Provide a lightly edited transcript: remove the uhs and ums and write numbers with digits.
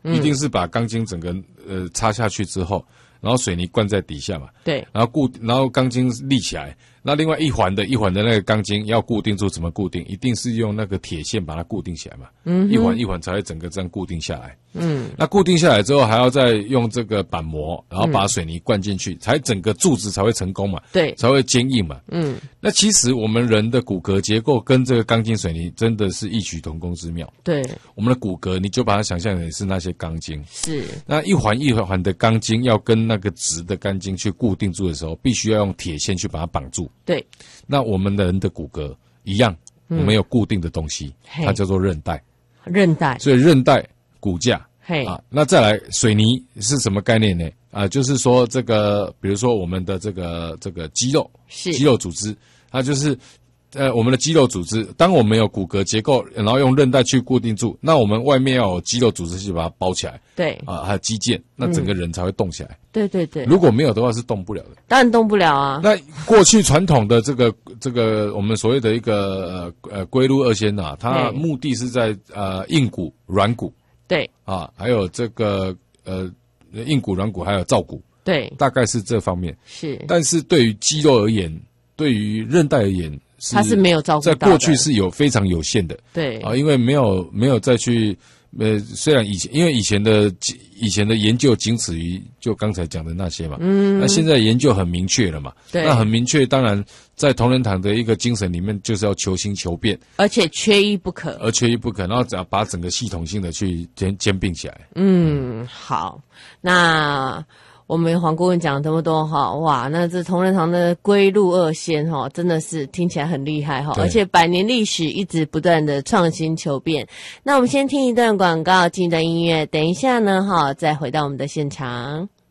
一定是把钢筋整个插下去之后，然后水泥灌在底下嘛， 对， 然后钢筋立起来，那另外一环的那个钢筋要固定住，怎么固定？一定是用那个铁线把它固定起来嘛，一环一环才会整个这样固定下来。那固定下来之后，还要再用这个板模，然后把水泥灌进去，才整个柱子才会成功嘛， 对， 才会坚硬嘛。那其实我们人的骨骼结构跟这个钢筋水泥真的是异曲同工之妙。 对，我们的骨骼你就把它想象成是那些钢筋， 是那一环一环的钢筋要跟那个直的钢筋去固定住的时候，必须要用铁线去把它绑住。 对， 那我们的人的骨骼一样，我们有固定的东西，它叫做韧带。韧带，所以韧带、骨架。那再来水泥是什么概念呢？就是说这个，比如说我们的这个肌肉组织，它就是我们的肌肉组织。当我们有骨骼结构，然后用韧带去固定住，那我们外面要有肌肉组织去把它包起来。对，还有肌腱，那整个人才会动起来。对对对，如果没有的话是动不了的。 当然动不了啊。 那过去传统的这个我们所谓的一个龟鹿二仙啊，它目的是在硬骨、软骨。对还有这个硬骨、软骨，还有造骨，对，大概是这方面。是，但是对于肌肉而言，对于韧带而言， 它是没有照顾到的， 在过去是非常有限的。对因为没有再去虽然因为以前的研究仅止于就刚才讲的那些嘛，那现在研究很明确了嘛，对，那很明确，当然在同仁堂的一个精神里面，就是要求新求变， 而且缺一不可， 然后只要把整个系统性的去兼并起来。 好，那我们黄顾问讲这么多哇，那这同仁堂的龟鹿二仙真的是听起来很厉害而且100年历史一直不断的创新求变。那我们先听一段广告，进一段音乐，等一下呢再回到我们的现场。